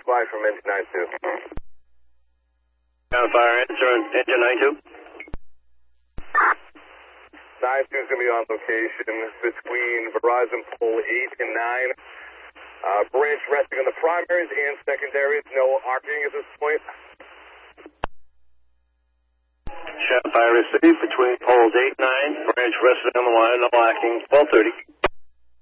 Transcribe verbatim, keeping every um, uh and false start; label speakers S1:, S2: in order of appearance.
S1: fly from engine nine two.
S2: Ground fire, answer on engine nine two.
S1: nine two is going to be on location between Verizon pole eight and nine. Uh, branch resting on the primaries and secondaries. No arcing at this point.
S2: Ground fire received between poles eight and nine. Branch resting on the line, no arcing. twelve thirty.